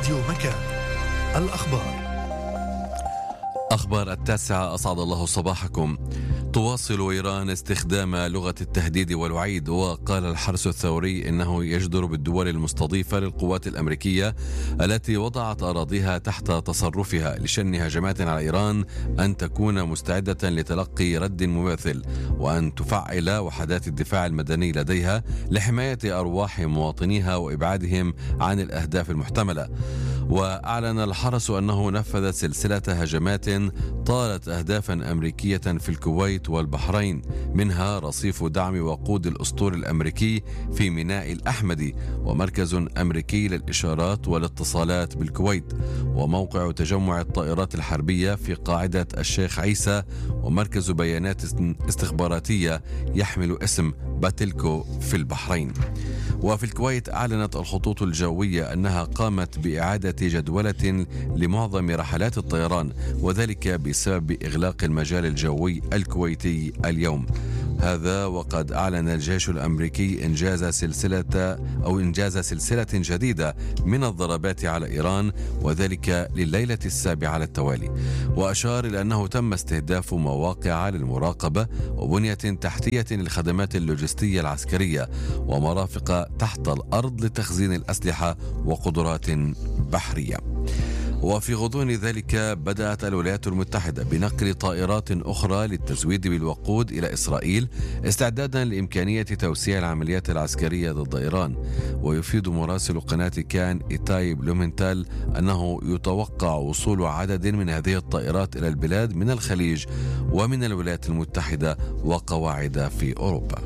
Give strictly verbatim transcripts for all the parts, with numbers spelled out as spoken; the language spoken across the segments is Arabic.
راديو مكان. الأخبار. أخبار التاسعة، أسعد الله صباحكم. تواصل إيران استخدام لغة التهديد والوعيد، وقال الحرس الثوري إنه يجدر بالدول المستضيفة للقوات الأمريكية التي وضعت أراضيها تحت تصرفها لشن هجمات على إيران أن تكون مستعدة لتلقي رد مماثل، وأن تفعل وحدات الدفاع المدني لديها لحماية أرواح مواطنيها وإبعادهم عن الأهداف المحتملة. وأعلن الحرس أنه نفذ سلسلة هجمات طالت أهدافا أمريكية في الكويت والبحرين، منها رصيف دعم وقود الأسطول الأمريكي في ميناء الأحمدي، ومركز أمريكي للإشارات والاتصالات بالكويت، وموقع تجمع الطائرات الحربية في قاعدة الشيخ عيسى، ومركز بيانات استخباراتية يحمل اسم باتلكو في البحرين. وفي الكويت أعلنت الخطوط الجوية أنها قامت بإعادة جدولة لمعظم رحلات الطيران، وذلك بسبب إغلاق المجال الجوي الكويتي اليوم. هذا وقد أعلن الجيش الأمريكي إنجاز سلسلة أو إنجاز سلسلة جديدة من الضربات على إيران، وذلك لليلة السابعة على التوالي. وأشار إلى أنه تم استهداف مواقع للمراقبة وبنية تحتية للخدمات اللوجستية العسكرية ومرافق تحت الأرض لتخزين الأسلحة وقدرات بحرية. وفي غضون ذلك بدأت الولايات المتحدة بنقل طائرات أخرى للتزويد بالوقود إلى إسرائيل استعدادا لإمكانية توسيع العمليات العسكرية ضد إيران. ويفيد مراسل قناة كان إيتاي بلومنتال أنه يتوقع وصول عدد من هذه الطائرات إلى البلاد من الخليج ومن الولايات المتحدة وقواعد في أوروبا.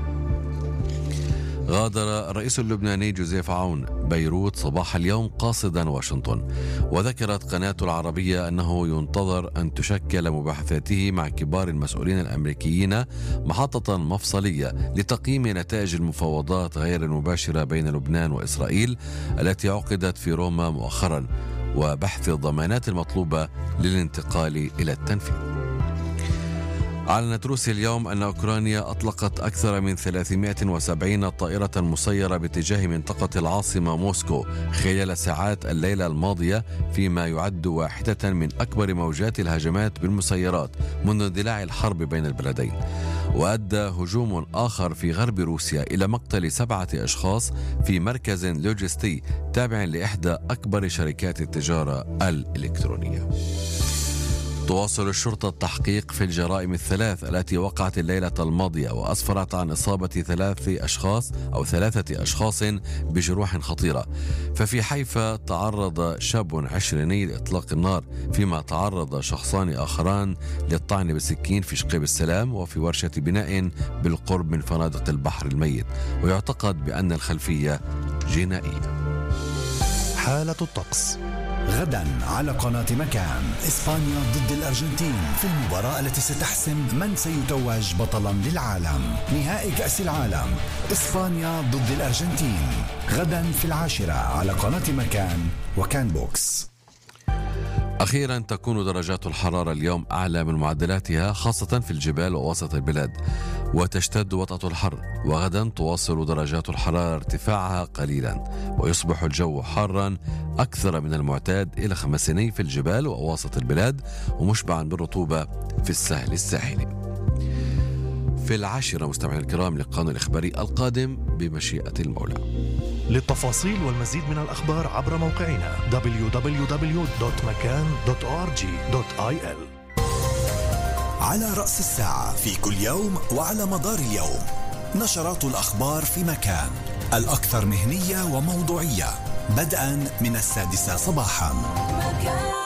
غادر الرئيس اللبناني جوزيف عون بيروت صباح اليوم قاصدا واشنطن، وذكرت قناة العربية أنه ينتظر أن تشكل مباحثاته مع كبار المسؤولين الأمريكيين محطة مفصلية لتقييم نتائج المفاوضات غير المباشرة بين لبنان وإسرائيل التي عقدت في روما مؤخرا، وبحث الضمانات المطلوبة للانتقال إلى التنفيذ. أعلنت روسيا اليوم أن أوكرانيا أطلقت أكثر من ثلاثمائة وسبعين طائرة مسيرة باتجاه منطقة العاصمة موسكو خلال ساعات الليلة الماضية، فيما يعد واحدة من أكبر موجات الهجمات بالمسيرات منذ اندلاع الحرب بين البلدين. وأدى هجوم آخر في غرب روسيا إلى مقتل سبعة أشخاص في مركز لوجستي تابع لإحدى أكبر شركات التجارة الإلكترونية. تواصل الشرطة التحقيق في الجرائم الثلاث التي وقعت الليلة الماضية وأسفرت عن إصابة ثلاث أشخاص أو ثلاثة أشخاص بجروح خطيرة. ففي حيفا تعرض شاب عشريني لإطلاق النار، فيما تعرض شخصان آخران للطعن بالسكين في شقيب السلام وفي ورشة بناء بالقرب من فنادق البحر الميت، ويعتقد بأن الخلفية جنائية. حالة الطقس. غدا على قناة مكان، إسبانيا ضد الأرجنتين في المباراة التي ستحسم من سيتوج بطلا للعالم. نهائي كأس العالم، إسبانيا ضد الأرجنتين، غدا في العاشرة على قناة مكان وكان بوكس. أخيرا تكون درجات الحرارة اليوم أعلى من معدلاتها خاصة في الجبال ووسط البلاد، وتشتد وطأة الحر. وغدا تواصل درجات الحرارة ارتفاعها قليلا، ويصبح الجو حارا أكثر من المعتاد إلى خمسيني في الجبال ووسط البلاد، ومشبعا بالرطوبة في الساحل الساحلي. في العاشرة مستمعينا الكرام لقاءنا الإخباري القادم بمشيئة المولى. للتفاصيل والمزيد من الأخبار عبر موقعنا دبليو دبليو دبليو دوت مكان دوت أو آر جي دوت آي إل. على رأس الساعة في كل يوم وعلى مدار اليوم نشرات الأخبار في مكان، الأكثر مهنية وموضوعية، بدءا من السادسة صباحا. مكان.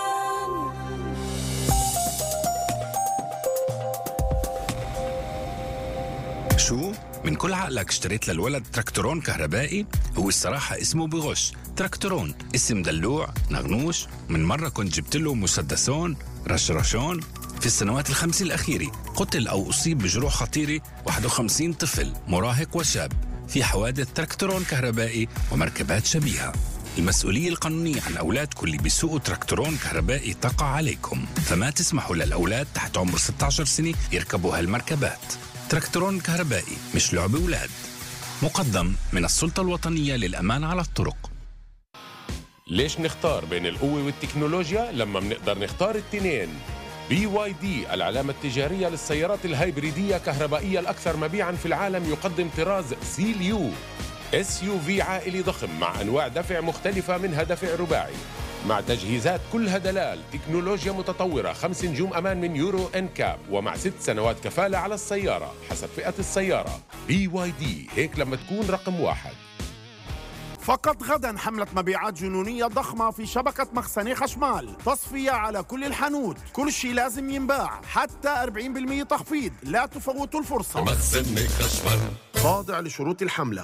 شو؟ من كل عقلك اشتريت للولد تراكتورون كهربائي؟ هو الصراحة اسمه بغش تراكتورون، اسم دلوع نغنوش. من مرة كنت جبت له مسدسون رشرشون. في السنوات الخمس الأخيرة قتل أو أصيب بجروح خطيرة واحد وخمسين طفل مراهق وشاب في حوادث تراكتورون كهربائي ومركبات شبيهة. المسؤولية القانونية عن أولادكم اللي بيسوقوا تراكتورون كهربائي تقع عليكم، فما تسمحوا للأولاد تحت عمر ستة عشر سنة يركبوا هالمركبات. تراكتورون كهربائي مش لعب أولاد. مقدم من السلطة الوطنية للأمان على الطرق. ليش نختار بين القوة والتكنولوجيا لما بنقدر نختار التنين؟ بي واي دي العلامة التجارية للسيارات الهايبريدية كهربائية الأكثر مبيعاً في العالم يقدم طراز سيليو اس يو في عائلي ضخم مع أنواع دفع مختلفة منها دفع رباعي مع تجهيزات كلها دلال، تكنولوجيا متطورة، خمس نجوم أمان من يورو إن كاب ومع ست سنوات كفالة على السيارة حسب فئة السيارة. بي واي دي، هيك لما تكون رقم واحد. فقط غدا حملة مبيعات جنونية ضخمة في شبكة مخزني خشمال، تصفية على كل الحانوت، كل شيء لازم ينباع، حتى أربعين بالمئة تخفيض، لا تفوتوا الفرصة. مخزني خشمال خاضع لشروط الحملة.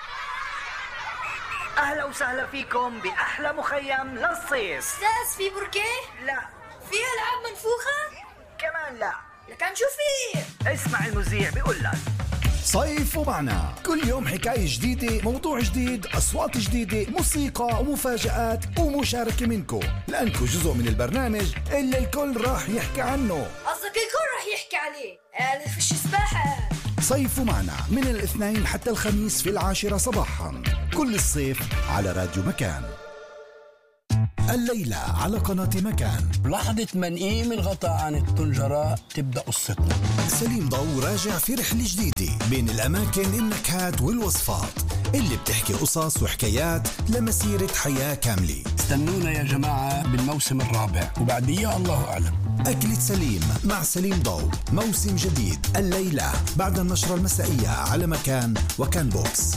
أهلا وسهلا فيكم بأحلى مخيم للصيف. أستاذ في بركة؟ لا. في ألعاب منفوخة؟ كمان لا. لكن شو في؟ اسمع المذيع بيقول لك صيف ومعنا كل يوم حكاية جديدة، موضوع جديد، أصوات جديدة، موسيقى ومفاجآت ومشاركة منكم، لأنكم جزء من البرنامج اللي الكل راح يحكي عنه. قصدك الكل راح يحكي عليه؟ أنا فيش سباحة. صيف ومعنا من الاثنين حتى الخميس في العاشرة صباحا كل الصيف على راديو مكان. الليلة على قناة مكان. بلحظة منقيم الغطاء عن الطنجرة تبدأ قصتنا. سليم ضو راجع في رحلة جديدة بين الأماكن، النكهات والوصفات اللي بتحكي قصص وحكايات لمسيرة حياة كاملة. استنونا يا جماعة بالموسم الرابع وبعديه الله أعلم. أكلة سليم مع سليم ضو، موسم جديد الليلة بعد النشرة المسائية على مكان وكان بوكس.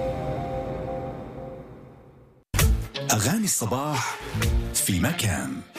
أغاني الصباح في مكان.